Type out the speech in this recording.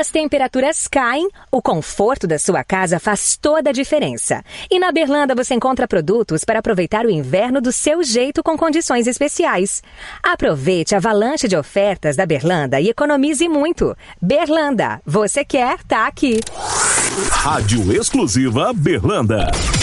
as temperaturas caem, o conforto da sua casa faz toda a diferença. E na Berlanda você encontra produtos para aproveitar o inverno do seu jeito com condições especiais. Aproveite a avalanche de ofertas da Berlanda e economize muito. Berlanda, você quer, tá aqui. Rádio Exclusiva Berlanda.